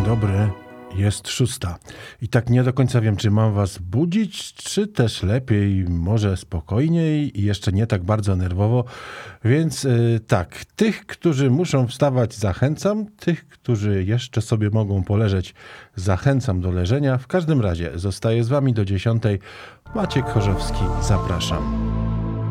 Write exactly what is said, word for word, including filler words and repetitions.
dobry. Jest szósta. I tak nie do końca wiem, czy mam was budzić, czy też lepiej, może spokojniej i jeszcze nie tak bardzo nerwowo. Więc yy, tak, tych, którzy muszą wstawać, zachęcam. Tych, którzy jeszcze sobie mogą poleżeć, zachęcam do leżenia. W każdym razie zostaję z wami do dziesiątej. Maciek Chorzowski, zapraszam.